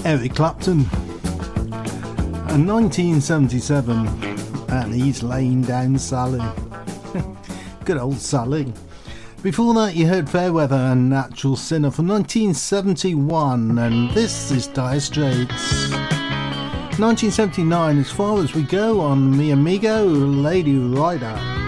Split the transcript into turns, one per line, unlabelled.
Eric Clapton. And 1977, and he's laying down Sally. Good old Sally. Before that you heard Fairweather and Natural Sinner from 1971, and this is Dire Straits. 1979, as far as we go on Mi Amigo Lady Rider.